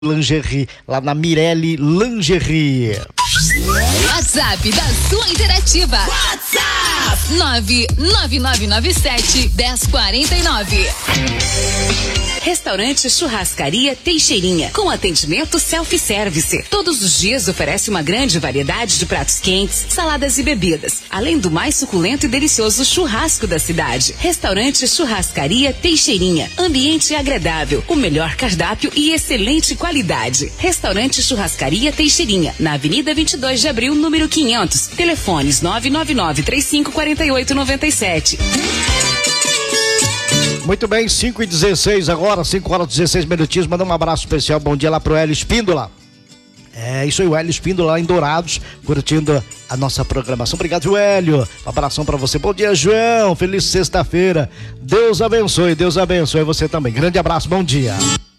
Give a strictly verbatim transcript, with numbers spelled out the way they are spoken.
Lingerie, lá na Mirelle Lingerie. WhatsApp da sua interativa. WhatsApp nove nove nove nove sete um zero quatro nove. Restaurante Churrascaria Teixeirinha, com atendimento self-service. Todos os dias oferece uma grande variedade de pratos quentes, saladas e bebidas, além do mais suculento e delicioso churrasco da cidade. Restaurante Churrascaria Teixeirinha, ambiente agradável, o melhor cardápio e excelente qualidade. Restaurante Churrascaria Teixeirinha, na Avenida vinte e dois de abril, número quinhentos. Telefones nove nove nove, três cinco quatro oito, nove sete. Muito bem, cinco e dezesseis agora, cinco horas e dezesseis minutinhos. Manda um abraço especial, bom dia lá pro Hélio Espíndola. É isso aí, o Hélio Espíndola lá em Dourados, curtindo a nossa programação. Obrigado, Hélio. Um abração pra você. Bom dia, João. Feliz sexta-feira. Deus abençoe, Deus abençoe você também. Grande abraço, bom dia.